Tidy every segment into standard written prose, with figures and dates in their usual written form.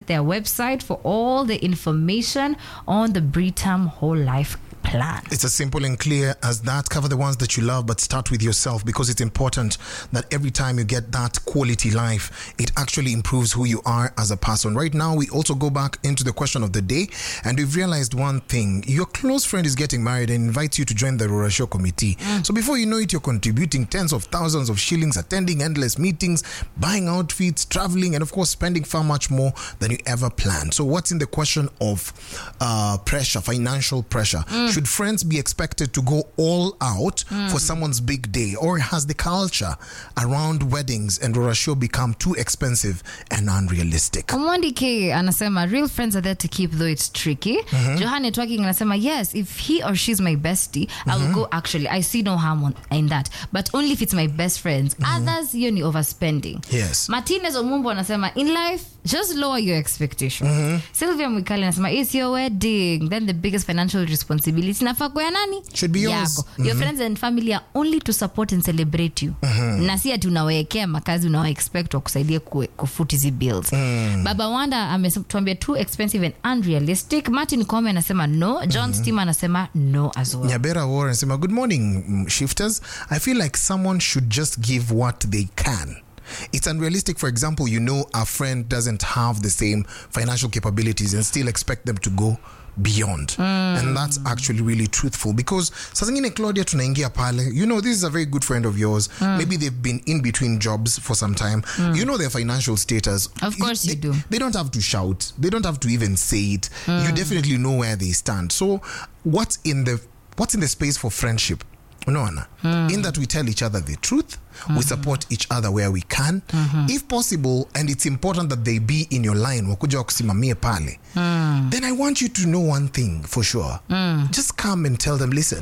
their website for all the information on the Britam Whole Life Plan. It's as simple and clear as that. Cover the ones that you love, but start with yourself, because it's important that every time you get that quality life, it actually improves who you are as a person. Right now, we also go back into the question of the day, and we've realized one thing. Your close friend is getting married and invites you to join the Rorasho committee. So before you know it, you're contributing tens of thousands of shillings, attending endless meetings, buying outfits, traveling, and of course, spending far much more than you ever planned. So what's in the question of pressure, financial pressure? Should friends be expected to go all out for someone's big day, or has the culture around weddings and Rorasho become too expensive and unrealistic? Mwandi K anasema real friends are there to keep, though it's tricky. Johanne Twaking anasema yes, if he or she's my bestie, I will go. Actually, I see no harm in that, but only if it's my best friends. Others, you need overspending. Yes. Martinez Omumbo anasema in life, just lower your expectation. Sylvia Mwikali anasema it's your wedding, then the biggest financial responsibility nafaa kwa nani? Should be yours. Your friends and family are only to support and celebrate you. Na si ati unawekea makazi unawa expect wa kusaidia kufuti hizi bills. Baba Wanda ametuambia too expensive and unrealistic. Martin Kome anasema no. John Stima anasema no as well. Nyabera Warren anasema good morning shifters. I feel like someone should just give what they can. It's unrealistic, for example, you know a friend doesn't have the same financial capabilities and still expect them to go beyond. And that's actually really truthful, because sasingine Claudia tunaingia pale, you know, this is a very good friend of yours. Maybe they've been in between jobs for some time. You know their financial status. Of course you do. They don't have to shout. They don't have to even say it. You definitely know where they stand. So what's in the space for friendship? No, Anna. In that we tell each other the truth, we support each other where we can, if possible, and it's important that they be in your line, wakuja kusimamie pale. Then I want you to know one thing for sure. Just come and tell them, listen,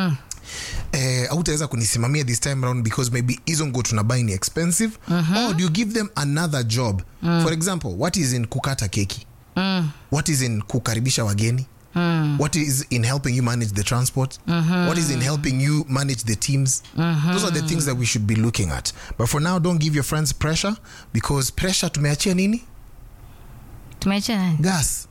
hautaweza kunisimamia this time around because maybe hizo nguo tunabuy ni expensive, or do you give them another job? For example, what is in kukata keki? What is in kukaribisha wageni? What is in helping you manage the transport? What is in helping you manage the teams? Those are the things that we should be looking at. But for now, don't give your friends pressure, because pressure tumeachia nini? Tumeachia nani? Gas.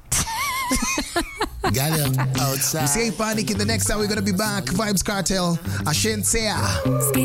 Got him outside. You say panic. In the next hour, we're going to be back. Vibes Cartel, Ashen Sea.